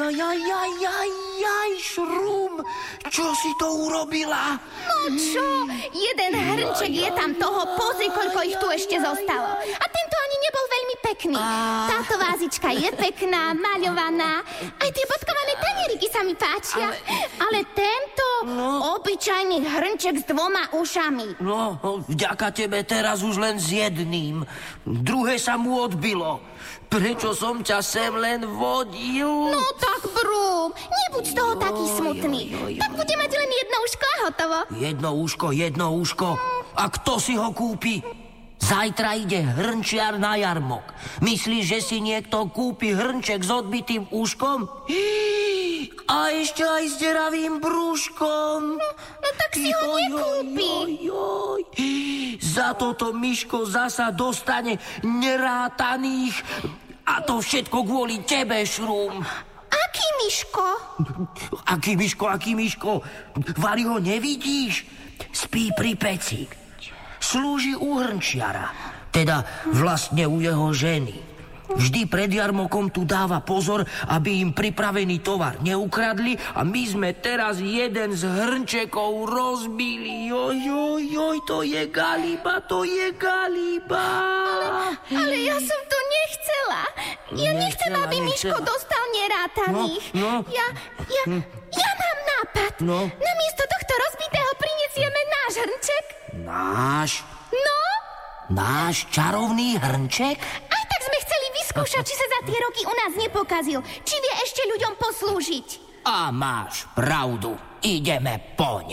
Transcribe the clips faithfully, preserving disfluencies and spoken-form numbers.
Jaj, jaj, jaj, jaj, jaj, Šrum, čo si to urobila? No čo, jeden hrnček je tam toho, pozri, koľko ich tu ešte zostalo. A tento ani nebol veľmi pekný. Táto vázička je pekná, maľovaná, aj tie bodkované tanieriky sa mi páčia. Ale tento obyčajný hrnček s dvoma ušami. No, vďaka tebe teraz už len s jedným. Druhé sa mu odbilo. Prečo som ťa sem len vodil? No tak, Brúm, nebuď z toho taký smutný. Tak bude mať len jedno uško a hotovo. Jedno uško, jedno uško. A kto si ho kúpi? Zajtra ide hrnčiar na jarmok. Myslíš, že si niekto kúpi hrnček s odbitým uškom? A ešte aj s deravým brúškom. No, no tak si ho nekúpi. Joj, joj. Za toto Miško zasa dostane nerátaných. A to všetko kvôli tebe, Šrum. Aký Miško? Aký Miško, aký Miško? Vali ho nevidíš? Spí pri peci. Slúži u hrnčiara, teda vlastne u jeho ženy. Vždy pred jarmokom tu dáva pozor, aby im pripravený tovar neukradli a my sme teraz jeden z hrnčekov rozbili. Joj, joj, joj, to je galiba, to je galiba. Ale, ale ja som to nechcela. Ja nechcem, Nechcela, aby nechcela. Miško dostal nerátaných. No, no. Ja, ja, ja mám nápad. No. Namiesto tohto rozbitého prinesieme náš hrnček. Náš? No? Náš čarovný hrnček? Aj tak sme chceli vyskúšať, či sa za tie roky u nás nepokazil. Či vie ešte ľuďom poslúžiť. A máš pravdu. Ideme poň.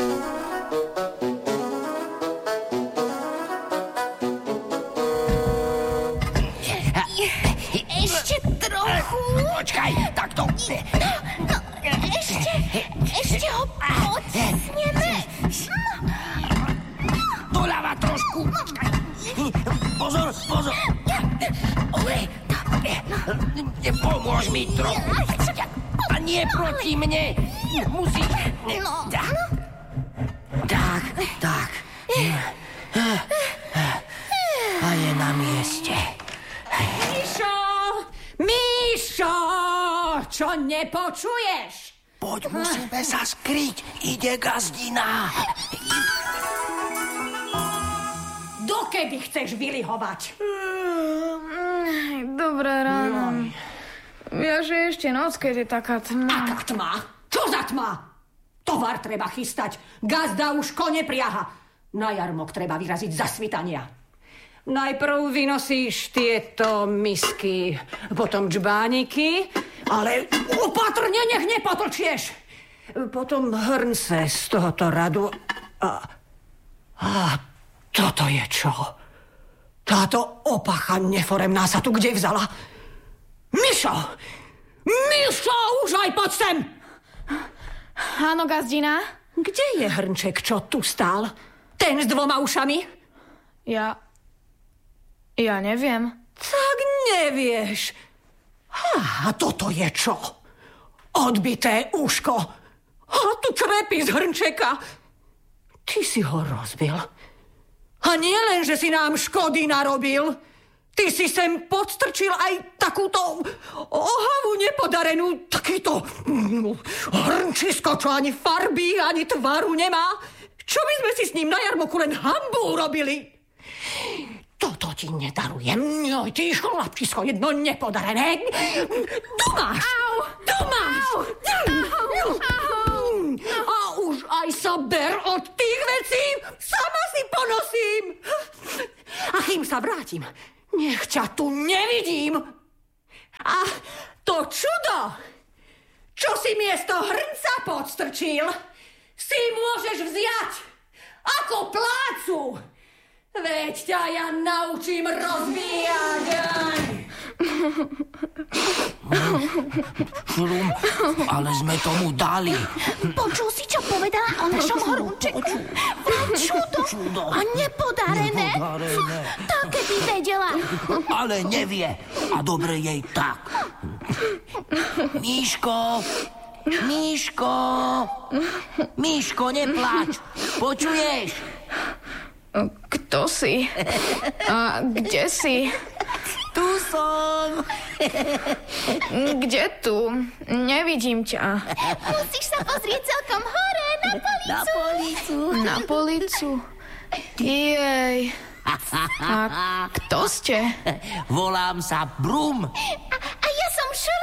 Ešte trochu. Počkaj, takto. No, no, ešte, ešte ho podsneme. Doľava trošku. Pozor, pozor. Pomôž mi trochu. A nie proti mne. Musíš. Tak, tak. A je na mieste. Mišo! Mišo! Čo nepočuješ? Poď, musíme sa skryť. Ide gazdina. Dokedy chceš vylihovať? Dobré ráno. Ja, že ešte noc, keď je taká tma. Aká tma? Čo za tma? Tovar treba chystať. Gazda už kone priaha. Na jarmok treba vyraziť za svitania. Najprv vynosíš tieto misky, potom džbániky, ale opatrne, nech nepotlčieš. Potom hrnce z tohoto radu. A, a toto je čo? Táto opacha neforemná sa tu kde vzala? Mišo! Mišo, už aj poď sem! Áno, gazdina? Kde je hrnček, čo tu stál? Ten s dvoma ušami? Ja... Ja neviem. Tak nevieš. A toto je čo? Odbité uško. A tu krepy z hrnčeka. Ty si ho rozbil. A nie len, že si nám škody narobil. Ty si sem podstrčil aj takúto ohavu nepodarenú, takýto hrnčisko, čo ani farby, ani tvaru nemá. Čo by sme si s ním na jarmoku len hanbu urobili? Toto ti nedarujem. Joj, ty chlapčisko jedno nepodarené. Tu máš. Au. Tu máš. Au. Au. A už aj sa ber od tých vecí. Sama si ponosím. A kým sa vrátim, nech ťa tu nevidím. A to čudo, čo si miesto hrnca podstrčil, si môžeš vziať ako plácu. Veď ťa ja naučím rozvíjať. Šrum, ale sme tomu dali. Počul si, čo povedala o našom horúčeku? Čudo. Čudo. A nepodarené. Nepodarené. Tak keby vedela. Ale nevie. A dobre jej tak. Míško, Míško, Míško, nepláč. Počuješ? Kto si? A kde si? Tu som. som. Kde tu? Nevidím ťa. Musíš sa pozrieť celkom hore, na policu. Na policu. Na policu? Jej. A kto ste? Volám sa Brum. A, a ja som Šr...